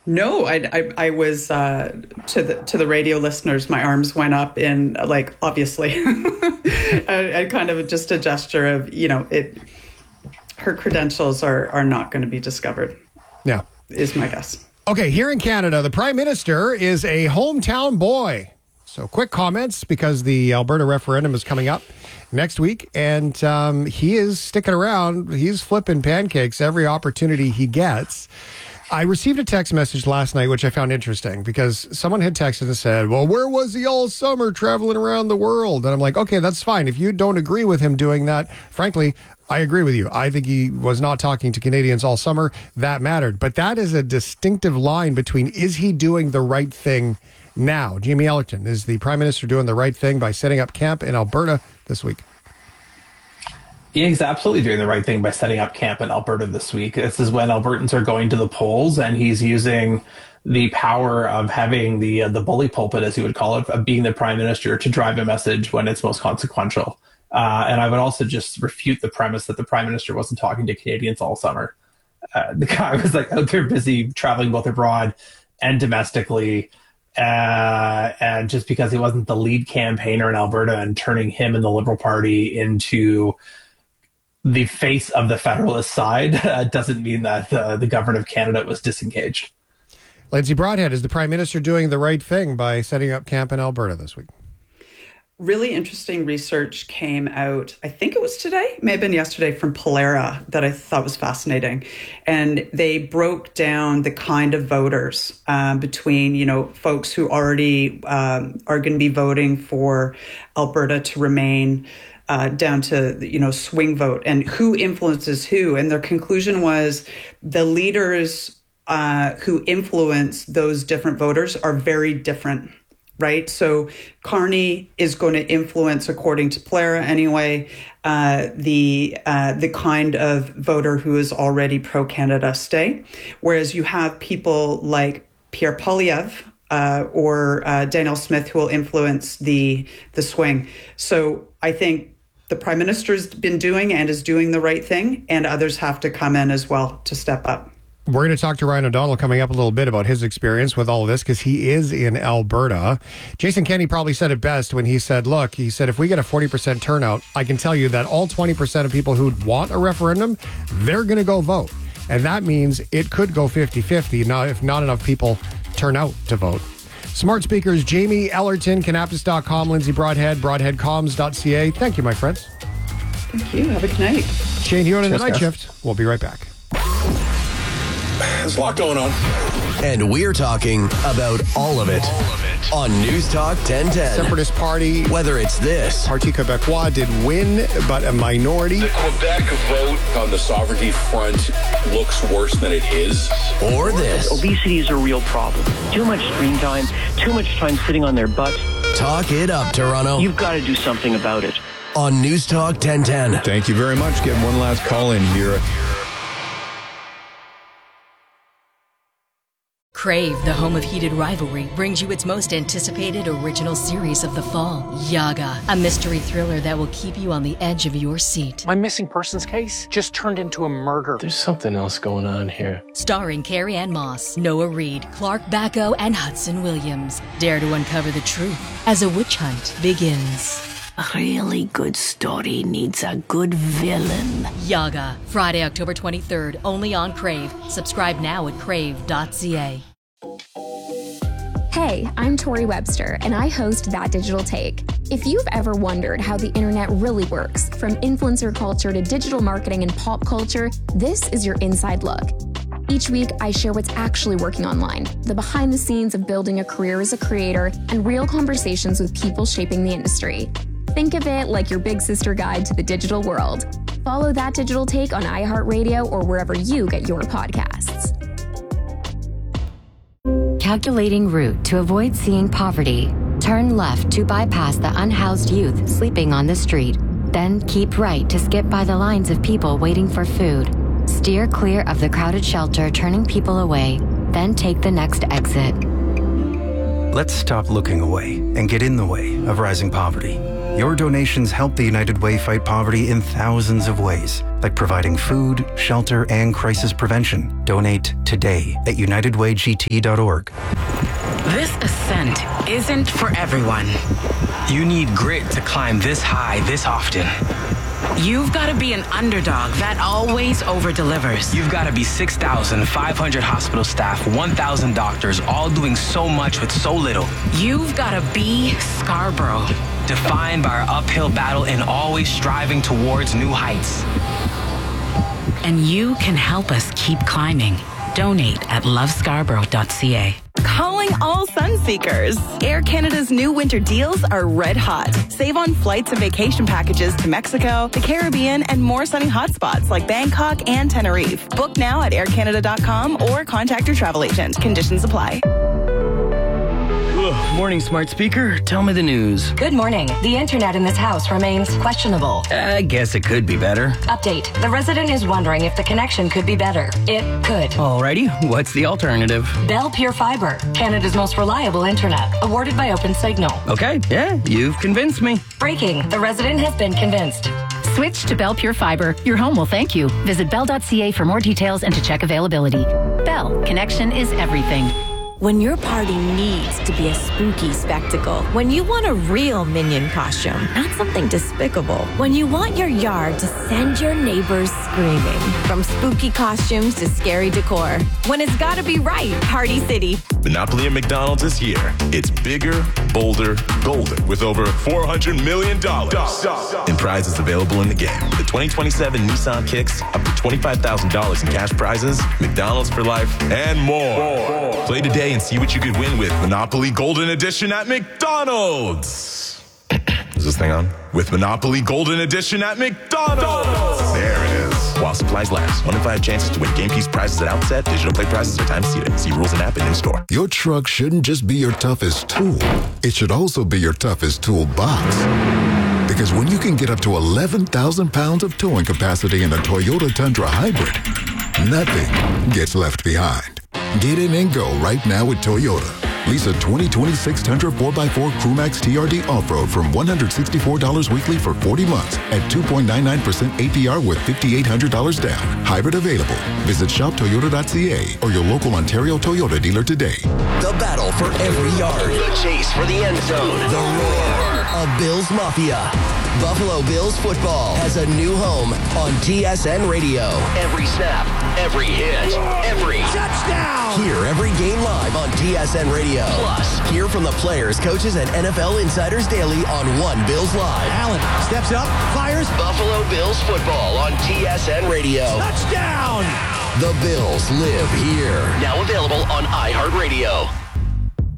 No, I was to the radio listeners. My arms went up in obviously, I kind of just a gesture of her credentials are not going to be discovered. Yeah, is my guess. Okay, here in Canada, the Prime Minister is a hometown boy. So quick comments because the Alberta referendum is coming up next week, and he is sticking around. He's flipping pancakes every opportunity he gets. I received a text message last night, which I found interesting because someone had texted and said, well, where was he all summer traveling around the world? And I'm like, okay, that's fine. If you don't agree with him doing that, frankly, I agree with you. I think he was not talking to Canadians all summer. That mattered. But that is a distinctive line between, is he doing the right thing now? Jamie Ellerton, is the Prime Minister doing the right thing by setting up camp in Alberta this week? He's absolutely doing the right thing by setting up camp in Alberta this week. This is when Albertans are going to the polls, and he's using the power of having the bully pulpit, as he would call it, of being the Prime Minister to drive a message when it's most consequential. And I would also just refute the premise that the Prime Minister wasn't talking to Canadians all summer. The guy was out there busy traveling both abroad and domestically. And just because he wasn't the lead campaigner in Alberta and turning him and the Liberal Party into the face of the Federalist side doesn't mean that the government of Canada was disengaged. Lindsay Broadhead, is the Prime Minister doing the right thing by setting up camp in Alberta this week? Really interesting research came out, I think it was today, may have been yesterday, from Polera that I thought was fascinating. And they broke down the kind of voters between, folks who already are going to be voting for Alberta to remain, down to, swing vote, and who influences who. And their conclusion was the leaders who influence those different voters are very different. Right. So Carney is going to influence, according to Polera anyway, the kind of voter who is already pro-Canada stay. Whereas you have people like Pierre Poilievre or Danielle Smith who will influence the swing. So I think the Prime Minister's been doing and is doing the right thing, and others have to come in as well to step up. We're going to talk to Ryan O'Donnell coming up a little bit about his experience with all of this because he is in Alberta. Jason Kenney probably said it best when he said, if we get a 40% turnout, I can tell you that all 20% of people who want a referendum, they're going to go vote. And that means it could go 50-50 now if not enough people turn out to vote. Smart speakers, Jamie Ellerton, Canaptus.com, Lindsay Broadhead, broadheadcoms.ca. Thank you, my friends. Thank you. Have a good night. Shane Hewitt in the night shift. We'll be right back. There's a lot going on. And we're talking about all of it. On News Talk 1010. Separatist Party. Whether it's this. Parti Québécois did win, but a minority. The Quebec vote on the sovereignty front looks worse than it is. Or this. Obesity is a real problem. Too much screen time, too much time sitting on their butts. Talk it up, Toronto. You've got to do something about it. On News Talk 1010. Thank you very much. Get one last call in here. Crave, the home of heated rivalry, brings you its most anticipated original series of the fall, Yaga, a mystery thriller that will keep you on the edge of your seat. My missing persons case just turned into a murder. There's something else going on here. Starring Carrie Ann Moss, Noah Reid, Clark Bacco, and Hudson Williams. Dare to uncover the truth as a witch hunt begins. A really good story needs a good villain. Yaga, Friday, October 23rd, only on Crave. Subscribe now at crave.ca. Hey, I'm Tori Webster, and I host That Digital Take. If you've ever wondered how the internet really works, from influencer culture to digital marketing and pop culture, this is your inside look. Each week, I share what's actually working online, the behind the scenes of building a career as a creator, and real conversations with people shaping the industry. Think of it like your big sister guide to the digital world. Follow That Digital Take on iHeartRadio or wherever you get your podcasts. Calculating route to avoid seeing poverty. Turn left to bypass the unhoused youth sleeping on the street. Then keep right to skip by the lines of people waiting for food. Steer clear of the crowded shelter turning people away. Then take the next exit. Let's stop looking away and get in the way of rising poverty. Your donations help the United Way fight poverty in thousands of ways, like providing food, shelter, and crisis prevention. Donate today at unitedwaygt.org. This ascent isn't for everyone. You need grit to climb this high this often. You've got to be an underdog that always over-delivers. You've got to be 6,500 hospital staff, 1,000 doctors, all doing so much with so little. You've got to be Scarborough. Defined by our uphill battle and always striving towards new heights. And you can help us keep climbing. Donate at lovescarborough.ca. Calling all Sunseekers. Air Canada's new winter deals are red hot. Save on flights and vacation packages to Mexico, the Caribbean, and more sunny hotspots like Bangkok and Tenerife. Book now at aircanada.com or contact your travel agent. Conditions apply. Morning, smart speaker. Tell me the news. Good morning. The internet in this house remains questionable. I guess it could be better. Update. The resident is wondering if the connection could be better. It could. Alrighty. What's the alternative? Bell Pure Fiber, Canada's most reliable internet. Awarded by OpenSignal. Okay. Yeah, you've convinced me. Breaking. The resident has been convinced. Switch to Bell Pure Fiber. Your home will thank you. Visit bell.ca for more details and to check availability. Bell. Connection is everything. When your party needs to be a spooky spectacle. When you want a real Minion costume, not something despicable. When you want your yard to send your neighbors screaming. From spooky costumes to scary decor. When it's gotta be right, Party City. Monopoly at McDonald's is here. It's bigger, bolder, golden with over $400 million in prizes available in the game. With the 2027 Nissan Kicks, up to $25,000 in cash prizes, McDonald's for life, and more. Play today and see what you could win with Monopoly Golden Edition at McDonald's. Is this thing on? With Monopoly Golden Edition at McDonald's. There it is. While supplies last. 1 in 5 chances to win game piece prizes at outset. Digital play prizes are time seated. See rules and app and in-store. Your truck shouldn't just be your toughest tool. It should also be your toughest toolbox. Because when you can get up to 11,000 pounds of towing capacity in a Toyota Tundra Hybrid, nothing gets left behind. Get in and go right now with Toyota. Lease a 2026 Tundra 4x4 Crewmax TRD Off-Road from $164 weekly for 40 months at 2.99% APR with $5,800 down. Hybrid available. Visit shoptoyota.ca or your local Ontario Toyota dealer today. The battle for every yard. The chase for the end zone. The roar of Bills Mafia. Buffalo Bills football has a new home on TSN Radio. Every snap, every hit, every touchdown. Hear every game live on TSN Radio. Plus, hear from the players, coaches, and NFL insiders daily on One Bills Live. Allen steps up, fires. Buffalo Bills football on TSN Radio. Touchdown! The Bills live here. Now available on iHeartRadio.